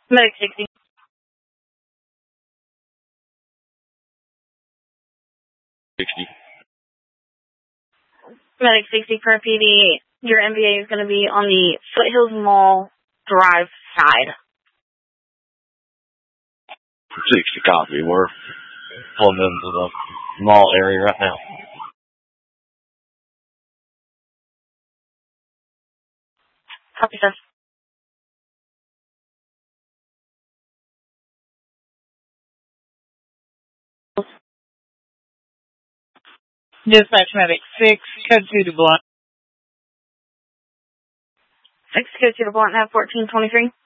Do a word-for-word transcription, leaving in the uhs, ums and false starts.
Medic sixty. sixty. Medic sixty per P D. Your M V A is going to be on the Foothills Mall Drive side. sixty copy. We're pulling into the mall area right now. Copy, sir. Dispatch Medic six, code two to Blunt. six, code two to Blunt, nav fourteen twenty-three.